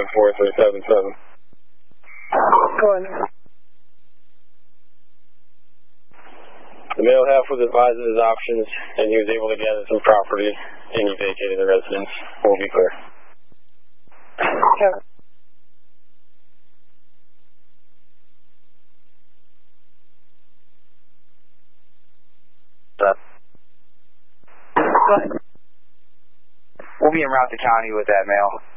4377. Go on. The male half was advised of his options, and he was able to gather some property, and he vacated the residence. We'll be clear. Okay. Go ahead. We'll be en route to county with that male.